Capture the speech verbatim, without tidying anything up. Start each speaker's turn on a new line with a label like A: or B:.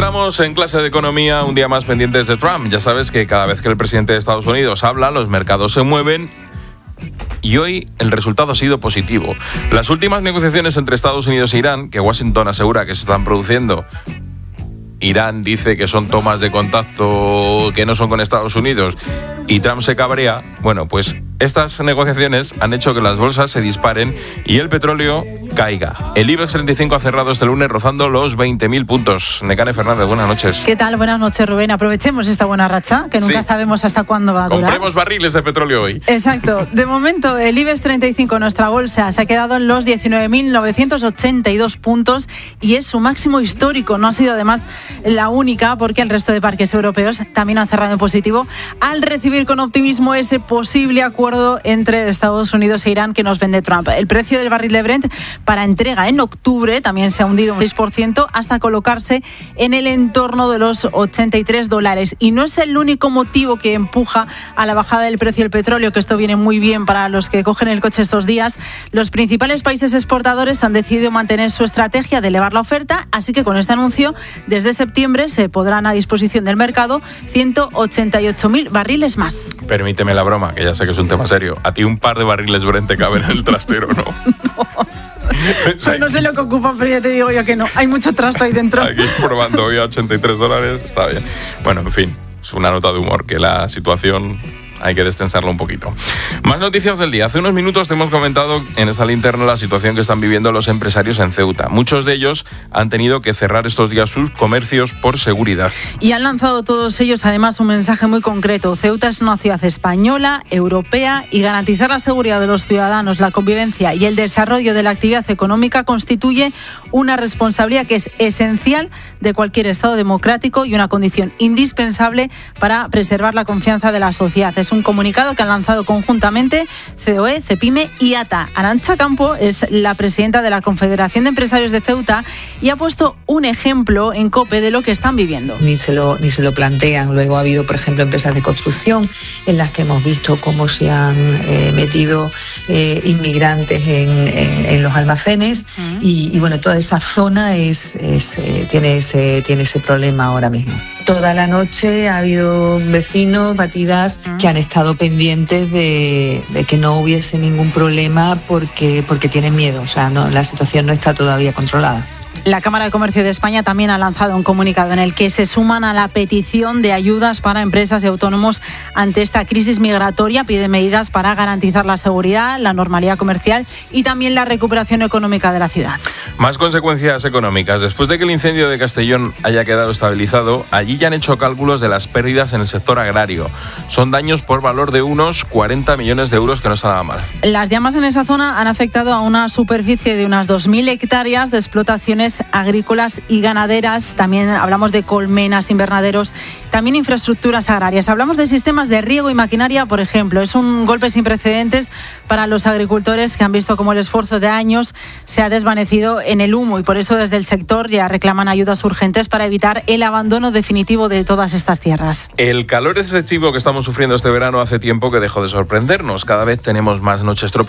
A: Estamos en clase de economía, un día más pendientes de Trump. Ya sabes que cada vez que el presidente de Estados Unidos habla, los mercados se mueven. Y hoy el resultado ha sido positivo. Las últimas negociaciones entre Estados Unidos e Irán, que Washington asegura que se están produciendo, Irán dice que son tomas de contacto que no son con Estados Unidos y Trump se cabrea. Bueno, pues estas negociaciones han hecho que las bolsas se disparen y el petróleo caiga. El IBEX treinta y cinco ha cerrado este lunes rozando los veinte mil puntos. Nekane Fernández, buenas noches.
B: ¿Qué tal? Buenas noches, Rubén. Aprovechemos esta buena racha, que nunca sí. sabemos hasta cuándo va a durar.
A: Compremos barriles de petróleo hoy.
B: Exacto. De momento, el IBEX treinta y cinco, nuestra bolsa, se ha quedado en los diecinueve mil novecientos ochenta y dos puntos y es su máximo histórico. No ha sido, además, la única, porque el resto de parques europeos también han cerrado en positivo al recibir con optimismo ese posible acuerdo entre Estados Unidos e Irán que nos vende Trump. El precio del barril de Brent para entrega en octubre también se ha hundido un seis por ciento hasta colocarse en el entorno de los ochenta y tres dólares. Y no es el único motivo que empuja a la bajada del precio del petróleo, que esto viene muy bien para los que cogen el coche estos días. Los principales países exportadores han decidido mantener su estrategia de elevar la oferta, así que con este anuncio, desde septiembre se podrán a disposición del mercado ciento ochenta y ocho mil barriles más.
A: Permíteme la broma, que ya sé que es un tema serio. A ti un par de barriles Brent te caben en el trastero, ¿no?
B: no. Pues no sé lo que ocupa, pero ya te digo yo que no. Hay mucho trasto ahí dentro.
A: Aquí probando hoy a ochenta y tres dólares, está bien. Bueno, en fin, es una nota de humor, que la situación hay que destensarlo un poquito. Más noticias del día. Hace unos minutos te hemos comentado en esta linterna la situación que están viviendo los empresarios en Ceuta. Muchos de ellos han tenido que cerrar estos días sus comercios por seguridad.
B: Y han lanzado todos ellos además un mensaje muy concreto. Ceuta es una ciudad española, europea, y garantizar la seguridad de los ciudadanos, la convivencia y el desarrollo de la actividad económica constituye una responsabilidad que es esencial de cualquier Estado democrático y una condición indispensable para preservar la confianza de la sociedad. Es un comunicado que han lanzado conjuntamente C O E, CEPIME y A T A. Arantxa Campo es la presidenta de la Confederación de Empresarios de Ceuta y ha puesto un ejemplo en COPE de lo que están viviendo.
C: Ni se lo, ni se lo plantean. Luego ha habido, por ejemplo, empresas de construcción en las que hemos visto cómo se han eh, metido eh, inmigrantes en, en, en los almacenes uh-huh. y, y bueno, toda esa zona es, es, eh, tiene, ese, tiene ese problema ahora mismo. Toda la noche ha habido vecinos, batidas, uh-huh. que han estado pendientes de, de que no hubiese ningún problema porque, porque tienen miedo. O sea, no, la situación no está todavía controlada.
B: La Cámara de Comercio de España también ha lanzado un comunicado en el que se suman a la petición de ayudas para empresas y autónomos ante esta crisis migratoria. Pide medidas para garantizar la seguridad, la normalidad comercial y también la recuperación económica de la ciudad.
A: Más consecuencias económicas. Después de que el incendio de Castellón haya quedado estabilizado, allí ya han hecho cálculos de las pérdidas en el sector agrario. Son daños por valor de unos cuarenta millones de euros, que no está nada mal.
B: Las llamas en esa zona han afectado a una superficie de unas dos mil hectáreas de explotaciones agrícolas y ganaderas. También hablamos de colmenas, invernaderos, también infraestructuras agrarias. Hablamos de sistemas de riego y maquinaria, por ejemplo. Es un golpe sin precedentes para los agricultores, que han visto cómo el esfuerzo de años se ha desvanecido en el humo, y por eso desde el sector ya reclaman ayudas urgentes para evitar el abandono definitivo de todas estas tierras.
A: El calor excesivo que estamos sufriendo este verano hace tiempo que dejó de sorprendernos. Cada vez tenemos más noches tropicales